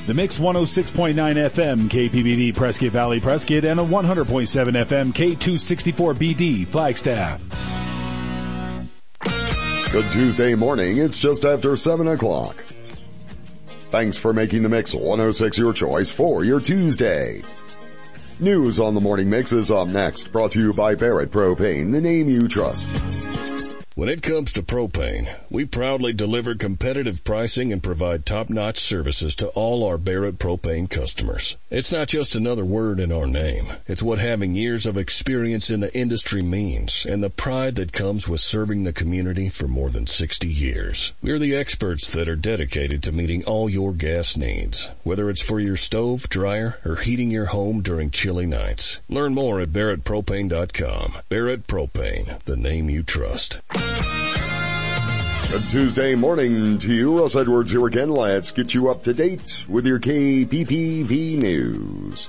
The Mix 106.9 FM KPBD Prescott Valley Prescott and a 100.7 FM K264BD Flagstaff. Good Tuesday morning. It's just after 7 o'clock. Thanks for making the Mix 106 your choice for your Tuesday. News on the Morning Mix is up next, brought to you by Barrett Propane, the name you trust. When it comes to propane, we proudly deliver competitive pricing and provide top-notch services to all our Barrett Propane customers. It's not just another word in our name. It's what having years of experience in the industry means, and the pride that comes with serving the community for more than 60 years. We're the experts that are dedicated to meeting all your gas needs, whether it's for your stove, dryer, or heating your home during chilly nights. Learn more at barrettpropane.com. Barrett Propane, the name you trust. Good Tuesday morning to you. Russ Edwards here again. Let's get you up to date with your KPPV news.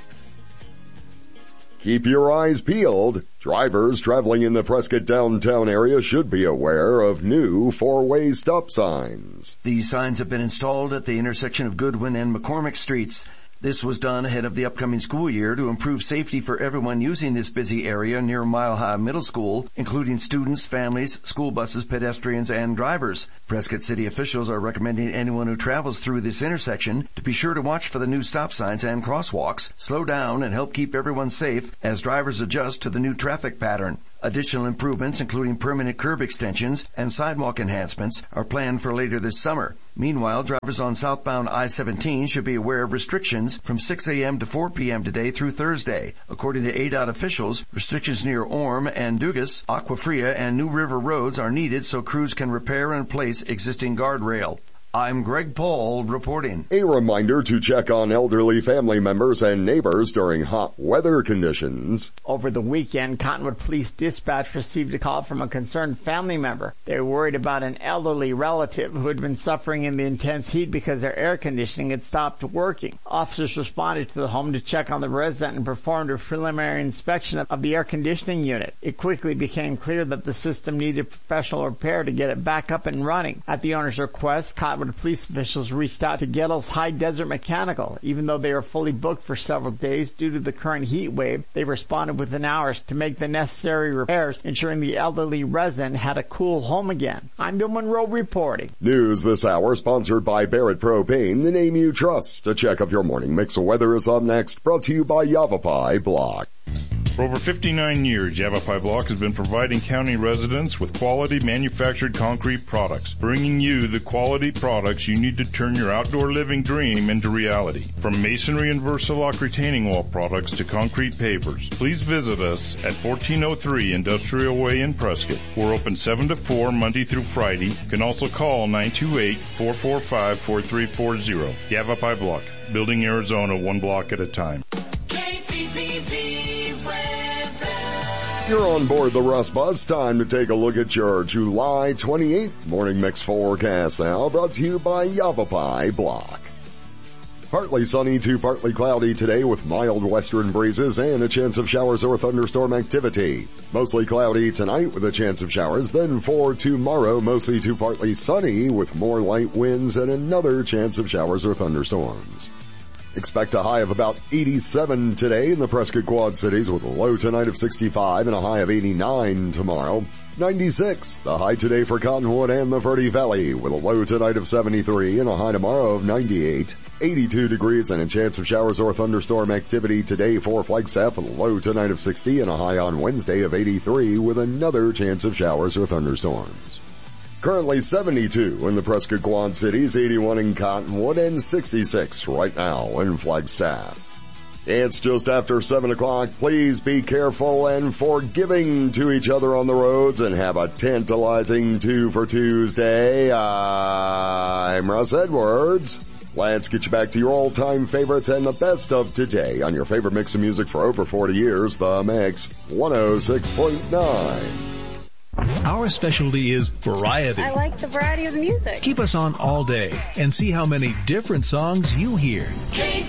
Keep your eyes peeled. Drivers traveling in the Prescott downtown area should be aware of new four-way stop signs. These signs have been installed at the intersection of Goodwin and McCormick Streets. This was done ahead of the upcoming school year to improve safety for everyone using this busy area near Mile High Middle School, including students, families, school buses, pedestrians, and drivers. Prescott City officials are recommending anyone who travels through this intersection to be sure to watch for the new stop signs and crosswalks, slow down, and help keep everyone safe as drivers adjust to the new traffic pattern. Additional improvements, including permanent curb extensions and sidewalk enhancements, are planned for later this summer. Meanwhile, drivers on southbound I-17 should be aware of restrictions from 6 a.m. to 4 p.m. today through Thursday. According to ADOT officials, restrictions near Orme and Dugas, Aqua Fria, and New River roads are needed so crews can repair and replace existing guardrail. I'm Greg Paul reporting. A reminder to check on elderly family members and neighbors during hot weather conditions. Over the weekend, Cottonwood Police Dispatch received a call from a concerned family member. They were worried about an elderly relative who had been suffering in the intense heat because their air conditioning had stopped working. Officers responded to the home to check on the resident and performed a preliminary inspection of the air conditioning unit. It quickly became clear that the system needed professional repair to get it back up and running. At the owner's request, Cottonwood police officials reached out to Gettle's High Desert Mechanical. Even though they were fully booked for several days due to the current heat wave, they responded within hours to make the necessary repairs, ensuring the elderly resident had a cool home again. I'm Bill Monroe reporting. News this hour sponsored by Barrett Propane, the name you trust. A check of your morning mix of weather is up next, brought to you by Yavapai Block. For over 59 years, Yavapai Block has been providing county residents with quality manufactured concrete products, bringing you the quality products you need to turn your outdoor living dream into reality. From masonry and Versalock retaining wall products to concrete pavers, please visit us at 1403 Industrial Way in Prescott. We're open 7 to 4 Monday through Friday. You can also call 928-445-4340. Yavapai Block, building Arizona one block at a time. You're on board the Russ Bus. Time to take a look at your July 28th morning mix forecast now, brought to you by Yavapai Block. Partly sunny to partly cloudy today with mild western breezes and a chance of showers or thunderstorm activity. Mostly cloudy tonight with a chance of showers, then for tomorrow mostly to partly sunny with more light winds and another chance of showers or thunderstorms. Expect a high of about 87 today in the Prescott Quad Cities with a low tonight of 65 and a high of 89 tomorrow. 96, the high today for Cottonwood and the Verde Valley with a low tonight of 73 and a high tomorrow of 98. 82 degrees and a chance of showers or thunderstorm activity today for Flagstaff with a low tonight of 60 and a high on Wednesday of 83 with another chance of showers or thunderstorms. Currently 72 in the Prescott Quad Cities, 81 in Cottonwood, and 66 right now in Flagstaff. It's just after 7 o'clock. Please be careful and forgiving to each other on the roads and have a tantalizing 2 for Tuesday. I'm Russ Edwards. Let's get you back to your all-time favorites and the best of today on your favorite mix of music for over 40 years, The Mix 106.9. Our specialty is variety. I like the variety of the music. Keep us on all day and see how many different songs you hear.